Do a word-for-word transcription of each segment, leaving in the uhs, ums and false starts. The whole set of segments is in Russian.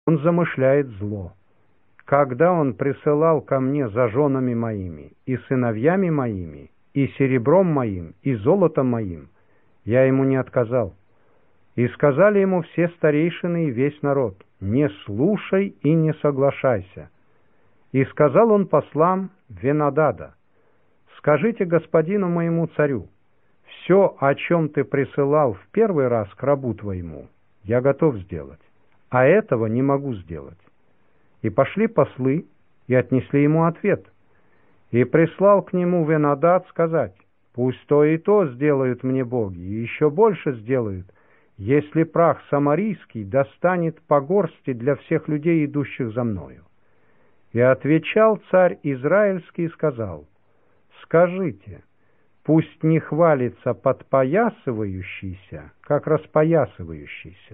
Он замышляет зло. Когда он присылал ко мне за женами моими и сыновьями моими, и серебром моим, и золотом моим, я ему не отказал. И сказали ему все старейшины и весь народ: не слушай и не соглашайся. И сказал он послам Венадада: скажите господину моему царю, все, о чем ты присылал в первый раз к рабу твоему, я готов сделать, а этого не могу сделать. И пошли послы и отнесли ему ответ. И прислал к нему Венадад сказать: пусть то и то сделают мне боги, и еще больше сделают, если прах самарийский достанет по горсти для всех людей, идущих за мною. И отвечал царь израильский и сказал: скажите, пусть не хвалится подпоясывающийся, как распоясывающийся.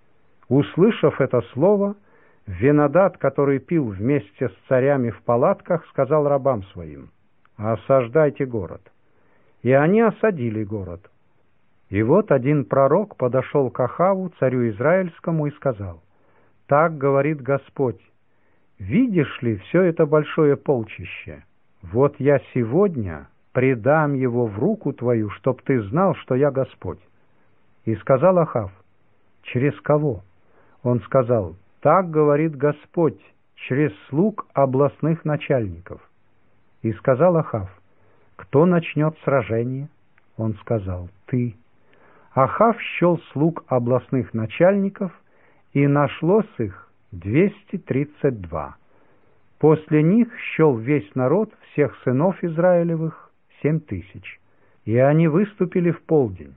Услышав это слово, Венадад, который пил вместе с царями в палатках, сказал рабам своим: осаждайте город. И они осадили город. И вот один пророк подошел к Ахаву, царю израильскому, и сказал: так говорит Господь, видишь ли все это большое полчище? Вот я сегодня предам его в руку твою, чтоб ты знал, что я Господь. И сказал Ахав: через кого? Он сказал: так говорит Господь, через слуг областных начальников. И сказал Ахав: кто начнет сражение? Он сказал: ты. Ахав счел слуг областных начальников, и нашлось их двести тридцать два. После них счел весь народ всех сынов Израилевых семь тысяч, и они выступили в полдень.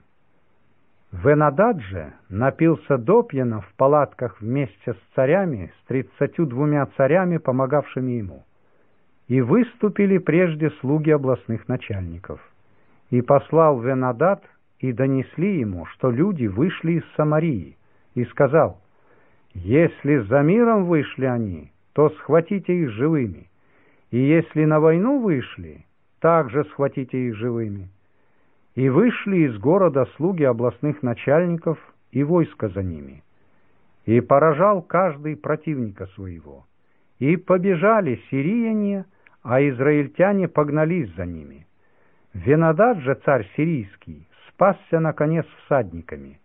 Венадад же напился допьяна в палатках вместе с царями, с тридцатью двумя царями, помогавшими ему. И выступили прежде слуги областных начальников. И послал Венадад, и донесли ему, что люди вышли из Самарии, и сказал: если за миром вышли они, то схватите их живыми, и если на войну вышли, также схватите их живыми. И вышли из города слуги областных начальников и войско за ними. И поражал каждый противника своего. И побежали сирияне, а израильтяне погнались за ними. Венадад же, царь сирийский, спасся наконец всадниками.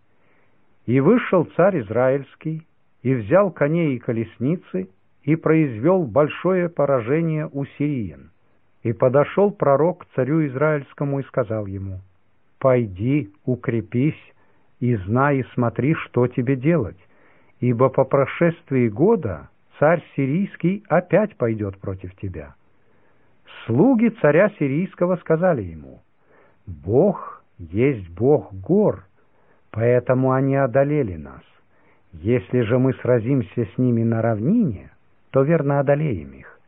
И вышел царь израильский, и взял коней и колесницы, и произвел большое поражение у сириян. И подошел пророк к царю израильскому и сказал ему: пойди, укрепись, и знай и смотри, что тебе делать, ибо по прошествии года царь сирийский опять пойдет против тебя. Слуги царя сирийского сказали ему: Бог есть Бог гор, поэтому они одолели нас. Если же мы сразимся с ними на равнине, то верно одолеем их.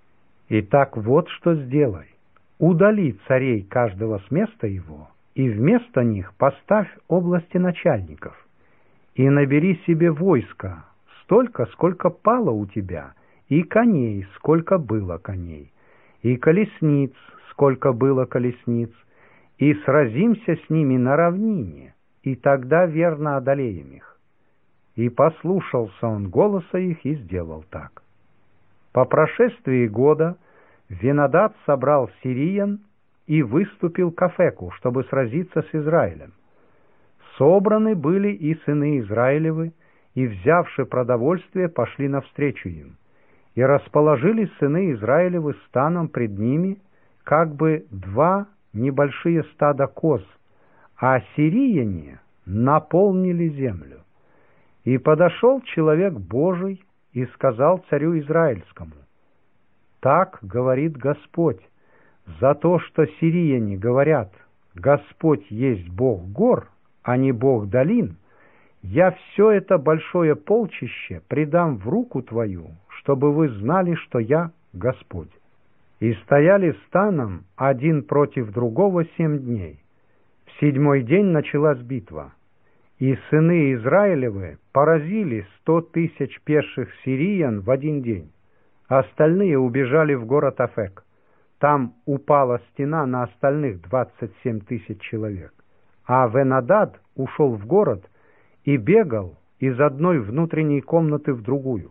Итак, вот что сделай: удали царей каждого с места его, и вместо них поставь области начальников, и набери себе войска столько, сколько пало у тебя, и коней, сколько было коней, и колесниц, сколько было колесниц, и сразимся с ними на равнине, и тогда верно одолеем их. И послушался он голоса их и сделал так. По прошествии года Венадад собрал сириян и выступил к Афеку, чтобы сразиться с Израилем. Собраны были и сыны Израилевы, и, взявши продовольствие, пошли навстречу им. И расположились сыны Израилевы станом пред ними, как бы два небольшие стада коз, а сирияне наполнили землю. И подошел человек Божий и сказал царю израильскому: так говорит Господь, за то, что сирияне говорят: Господь есть Бог гор, а не Бог долин, я все это большое полчище предам в руку твою, чтобы вы знали, что я Господь. И стояли станом один против другого семь дней. В седьмой день началась битва. И сыны Израилевы поразили сто тысяч пеших сириян в один день. Остальные убежали в город Афек. Там упала стена на остальных двадцать семь тысяч человек. А Венадад ушел в город и бегал, из одной внутренней комнаты в другую.